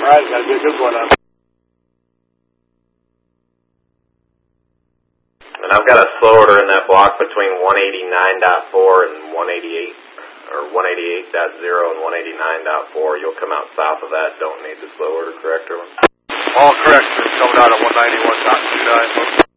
right, got to be a good one on. And I've got a slow order in that block between 189.4 and 188, or 188.0 and 189.4. You'll come out south of that. Don't need the slow order corrector one. All correct. Coming out at 191.29.